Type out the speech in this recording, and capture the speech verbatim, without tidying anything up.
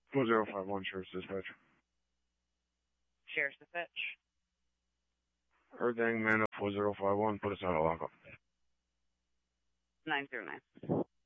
four zero five one, Sheriff's Dispatch. Sheriff's Dispatch. Earthang, man up four zero five one, put us out of lockup. nine zero nine.